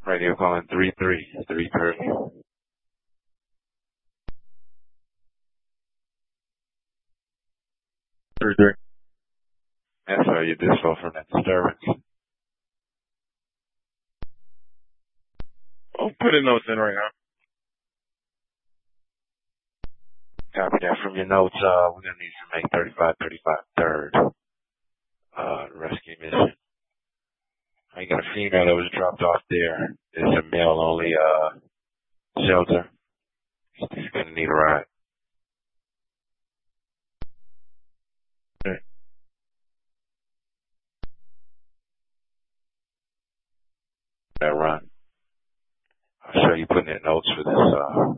Radio calling 3-3. Yes, sir, you dispo from that disturbance. I'll put in notes in right now. Copy that from your notes. We're gonna need you to make 3535 third. Rescue mission. I got a female that was dropped off there. It's a male only, shelter. She's gonna need a ride. That run. I'll show you putting in notes for this,